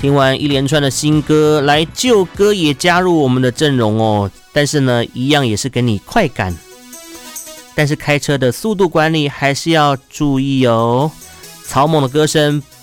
听完一连串的新歌，来旧歌也加入我们的阵容哦。但是呢，一样也是给你快感，但是开车的速度管理还是要注意哦。草蜢的歌声